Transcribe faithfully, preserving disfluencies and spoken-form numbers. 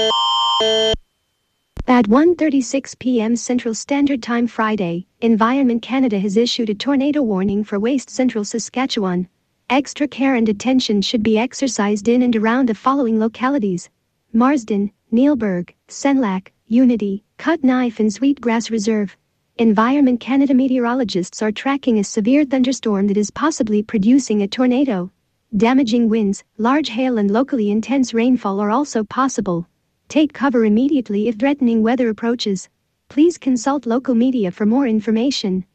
At one thirty-six p m Central Standard Time Friday, Environment Canada has issued a tornado warning for West Central Saskatchewan. Extra care and attention should be exercised in and around the following localities: Marsden, Neilburg, Senlac, Unity, Cutknife and Sweetgrass Reserve. Environment Canada meteorologists are tracking a severe thunderstorm that is possibly producing a tornado. Damaging winds, large hail and locally intense rainfall are also possible. Take cover immediately if threatening weather approaches. Please consult local media for more information.